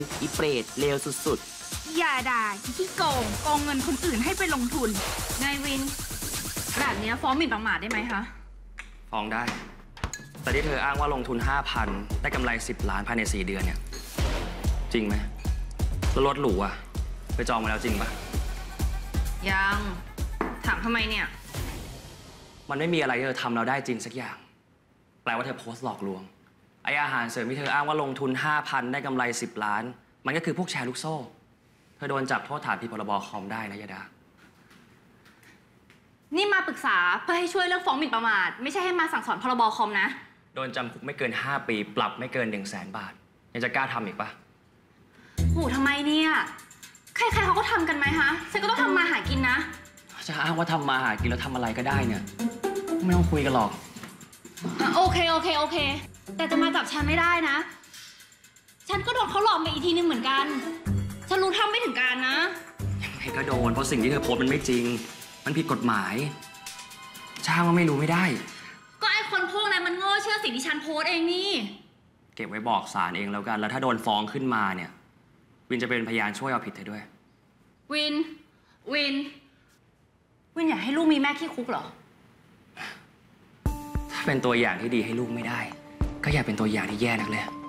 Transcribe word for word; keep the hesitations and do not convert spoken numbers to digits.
อีเปรตเลวสุดๆอย่าด่าที่โกงโกงเงินคนอื่นให้ไปลงทุนนายวินแบบนี้ฟ้องหมิ่นประมาทได้ไหมคะฟ้องได้แต่ที่เธออ้างว่าลงทุน ห้าพัน ได้กำไรสิบล้านภายในสี่เดือนเนี่ยจริงไหมแล้วรถหรูอะไปจองมาแล้วจริงปะยังถามทำไมเนี่ยมันไม่มีอะไรที่เธอทำเราได้จริงสักอย่างแปลว่าเธอโพสต์หลอกลวงไออาหารเสริมที่เธออ้างว่าลงทุน ห้าพัน ได้กำไรสิบล้านมันก็คือพวกแชร์ลูกโซ่เธอโดนจับโทษฐานผิดพรบคอมได้นะยาดานี่มาปรึกษาเพื่อให้ช่วยเรื่องฟ้องหมิ่นประมาทไม่ใช่ให้มาสั่งสอนพรบคอมนะโดนจำคุกไม่เกินห้าปีปรับไม่เกินหนึ่งแสนบาทยังจะกล้าทำอีกปะโหทำไมเนี่ยใครๆเขาก็ทำกันไหมฮะฉันก็ต้องทำมาหากินนะจะอ้างว่าทำมาหากินแล้วทำอะไรก็ได้เนี่ยไม่ต้องคุยกันหรอกโอเคโอเคโอเคแต่จะมาจับฉันไม่ได้นะฉันก็โดนเขาหลอกมาอีกทีนึงเหมือนกันฉันรู้ทำไม่ถึงการนะยังไงก็โดนเพราะสิ่งที่เธอโพสต์มันไม่จริงมันผิดกฎหมายช่างว่าไม่รู้ไม่ได้ก็ไอคนพวกนั้นมันโง่เชื่อสิ่งที่ฉันโพสต์เองนี่เก็บไว้บอกศาลเองแล้วกันแล้วถ้าโดนฟ้องขึ้นมาเนี่ยวินจะเป็นพยานช่วยเอาผิดเธอด้วยวินวินวินอยากให้ลูกมีแม่ขี้คุกเหรอถ้าเป็นตัวอย่างที่ดีให้ลูกไม่ได้ก็อย่าเป็นตัวอย่างที่แย่นักเลย